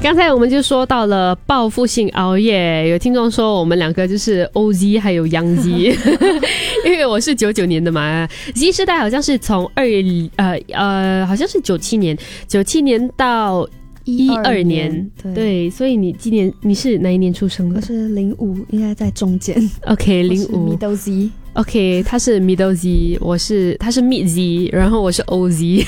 刚才我们就说到了报复性熬夜，有听众说我们两个就是 OZ 还有央 Z 因为我是99年的嘛 Z 世代好像是从好像是97年到12年，对，所以你今年你是哪一年出生的？ 我是05，应该在中间。 OK， 05 Middle Z。OK， 他是 Middle Z， 他是 Mid Z， 然后我是 OZ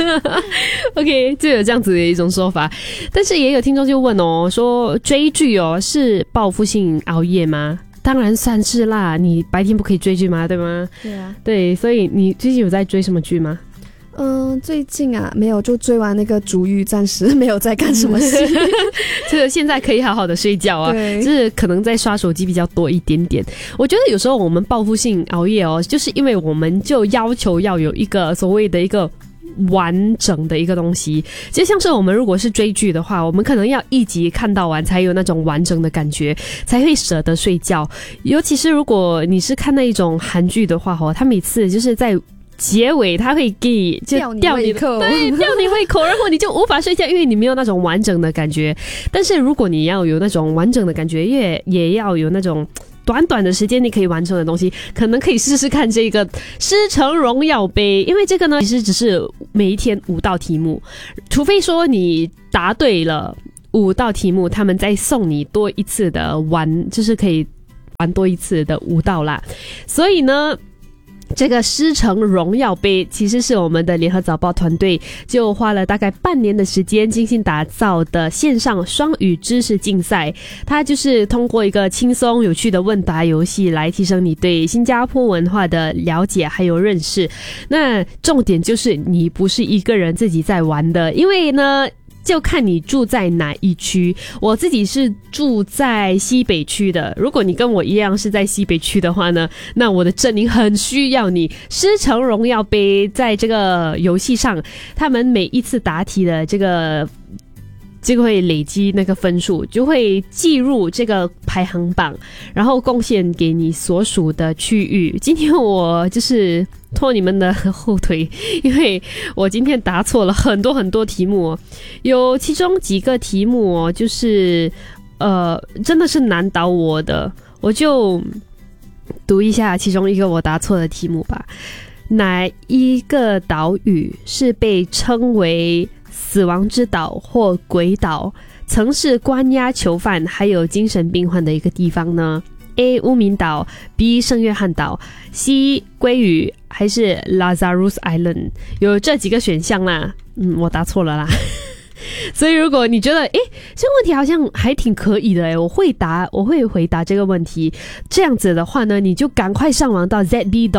OK， 就有这样子的一种说法。但是也有听众就问哦，说追剧哦是报复性熬夜吗？当然算是啦，你白天不可以追剧吗？对吗？ 对啊。 对，所以你最近有在追什么剧吗？ 最近啊没有，就追完那个逐玉，暂时没有在干什么事这个现在可以好好的睡觉啊，就是可能在刷手机比较多一点点。我觉得有时候我们报复性熬夜哦，就是因为我们就要求要有一个所谓的一个完整的一个东西，就像是我们如果是追剧的话，我们可能要一集看到完才有那种完整的感觉，才会舍得睡觉。尤其是如果你是看那一种韩剧的话他每次就是在结尾他会给你就吊你胃口，对，吊你胃口，然后你就无法睡觉，因为你没有那种完整的感觉。但是如果你要有那种完整的感觉，也要有那种短短的时间你可以完成的东西，可能可以试试看这个师承荣耀杯。因为这个呢其实只是每一天5道题目，除非说你答对了5道题目，他们再送你多一次的就是可以玩多一次的5道啦。所以呢这个师承荣耀杯其实是我们的联合早报团队就花了大概半年的时间精心打造的线上双语知识竞赛。它就是通过一个轻松有趣的问答游戏来提升你对新加坡文化的了解还有认识。那重点就是你不是一个人自己在玩的，因为呢就看你住在哪一区。我自己是住在西北区的，如果你跟我一样是在西北区的话呢，那我的阵营很需要你。师承荣耀杯在这个游戏上，他们每一次答题的这个会累积那个分数，就会计入这个排行榜，然后贡献给你所属的区域。今天我就是拖你们的后腿，因为我今天答错了很多题目有其中几个题目就是真的是难倒我的。我就读一下其中一个我答错的题目吧。哪一个岛屿是被称为死亡之岛或鬼岛，曾是关押囚犯还有精神病患的一个地方呢？ A. 乌名岛， B. 圣约翰岛， C. 鲑鱼，还是 Lazarus Island？ 有这几个选项啦。我答错了啦所以如果你觉得这个问题好像还挺可以的我会回答这个问题，这样子的话呢，你就赶快上网到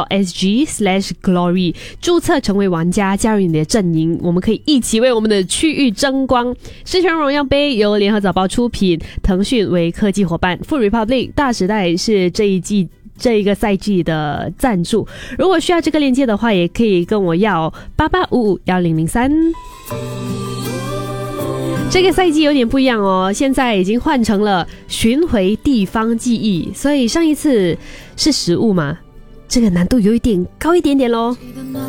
zb.sg/glory 注册成为玩家，加入你的阵营，我们可以一起为我们的区域争光。师承荣耀杯由联合早报出品，腾讯为科技伙伴，Food Republic 大时代是这一个赛季的赞助。如果需要这个链接的话，也可以跟我要88551003。这个赛季有点不一样哦，现在已经换成了寻回地方记忆，所以上一次是食物嘛，这个难度有一点高一点点咯。